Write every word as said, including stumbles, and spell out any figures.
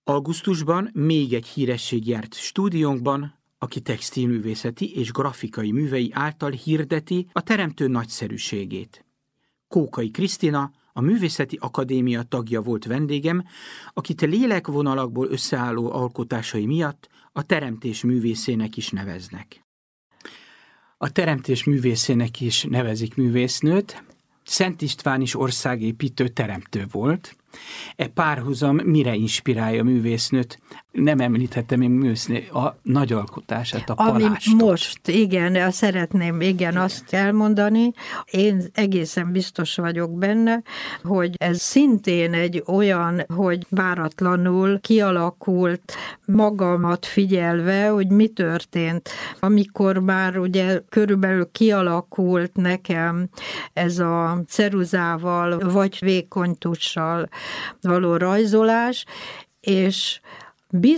Augusztusban még egy híresség járt stúdiónkban, aki textilművészeti és grafikai művei által hirdeti a teremtő nagyszerűségét. Kókai Krisztina, a Művészeti Akadémia tagja volt vendégem, akit lélekvonalakból összeálló alkotásai miatt a teremtés művészének is neveznek. A teremtés művészének is nevezik művésznőt. Szent István is országépítő teremtő volt. E párhuzam mire inspirálja a művésznőt? Nem említettem én művésznő a nagy alkotását, a Ami palástot. most, igen, szeretném igen azt elmondani. Én egészen biztos vagyok benne, hogy ez szintén egy olyan, hogy váratlanul kialakult, magamat figyelve, hogy mi történt, amikor már ugye körülbelül kialakult nekem ez a ceruzával, vagy vékony tussal való rajzolás, és bizony